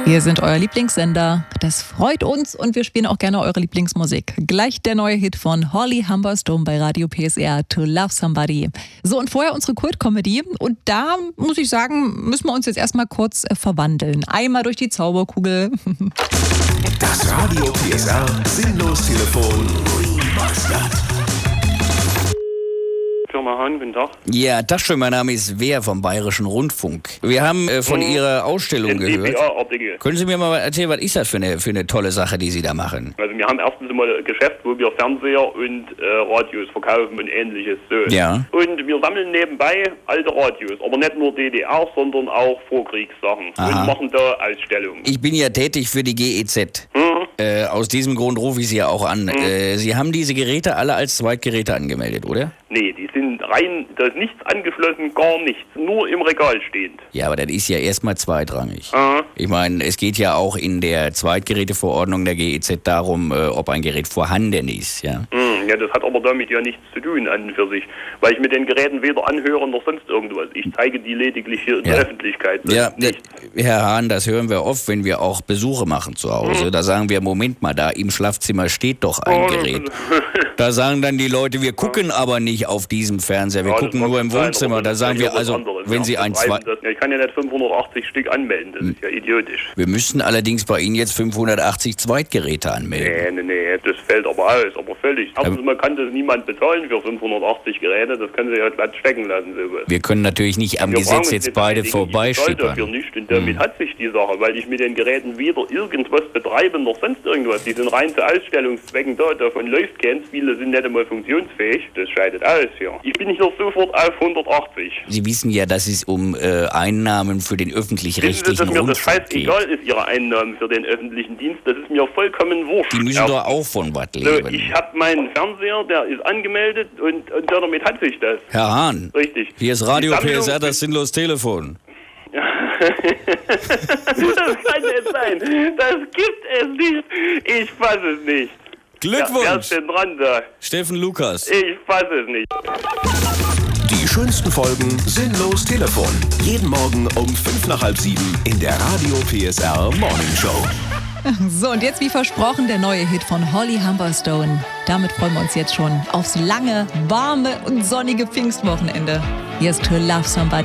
Wir sind euer Lieblingssender. Das freut uns und wir spielen auch gerne eure Lieblingsmusik. Gleich der neue Hit von Holly Humberstone bei Radio PSR, To Love Somebody. So, und vorher unsere Kult-Comedy. Und da, muss ich sagen, müssen wir uns jetzt erstmal kurz verwandeln. Einmal durch die Zauberkugel. Das Radio PSR Sinnlos-Telefon Remastered. Firma Hahn, guten Tag. Ja, Tag, mein Name ist Wehr vom Bayerischen Rundfunk. Wir haben von Ihrer Ausstellung gehört. DPA-Artikel. Können Sie mir mal erzählen, was ist das für eine tolle Sache, die Sie da machen? Also wir haben erstens mal ein Geschäft, wo wir Fernseher und Radios verkaufen und ähnliches. So. Ja. Und wir sammeln nebenbei alte Radios, aber nicht nur DDR, sondern auch Vorkriegssachen. Aha. Und machen da Ausstellungen. Ich bin ja tätig für die GEZ. Aus diesem Grund rufe ich Sie ja auch an. Sie haben diese Geräte alle als Zweitgeräte angemeldet, oder? Nee, die sind rein, da ist nichts angeschlossen, gar nichts. Nur im Regal stehend. Ja, aber das ist ja erstmal zweitrangig. Aha. Ich meine, es geht ja auch in der Zweitgeräteverordnung der GEZ darum, ob ein Gerät vorhanden ist, ja. Ja, das hat aber damit ja nichts zu tun an und für sich. Weil ich mit den Geräten weder anhöre noch sonst irgendwas. Ich zeige die lediglich hier in der Öffentlichkeit. Ja, Herr Hahn, das hören wir oft, wenn wir auch Besuche machen zu Hause. Da sagen wir, Moment mal, da im Schlafzimmer steht doch ein Gerät. Da sagen dann die Leute, wir gucken aber nicht auf diesem Fernseher, wir gucken nur im Wohnzimmer. Da sagen wir also, wenn Sie ein ich kann ja nicht 580 Stück anmelden, das ist ja idiotisch. Wir müssten allerdings bei Ihnen jetzt 580 Zweitgeräte anmelden. Nee, das fällt aber aus, aber völlig. Erstens mal kann das niemand bezahlen für 580 Geräte, das können Sie ja glatt stecken lassen. Sowas. Wir können natürlich nicht am Gesetz jetzt beide vorbeischippern. Dafür nicht und damit hat sich die Sache, weil ich mit den Geräten weder irgendwas betreibe noch sonst irgendwas. Die sind rein zu Ausstellungszwecken da, davon läuft keins, viele sind nicht einmal funktionsfähig, das scheidet aus, ja. Ich bin hier sofort auf 180. Sie wissen ja, dass es um Einnahmen für den öffentlich-rechtlichen Rundfunk geht. Das scheißegal ist, Ihre Einnahmen für den öffentlichen Dienst, das ist mir vollkommen wurscht. Die müssen doch auch von was leben. So, ich habe meinen Fernseher, der ist angemeldet und damit hat sich das. Herr Hahn, richtig. Hier ist Radio PSR, das Sinnlos-Telefon. Das kann nicht sein. Das gibt es nicht. Ich fasse es nicht. Glückwunsch! Wer ist denn dran da? Steffen Lukas. Ich fasse es nicht. Die schönsten Folgen Sinnlos Telefon. Jeden Morgen um 6:55 in der Radio PSR Morning Show. So, und jetzt wie versprochen der neue Hit von Holly Humberstone. Damit freuen wir uns jetzt schon aufs lange, warme und sonnige Pfingstwochenende. Hier ist To Love Somebody.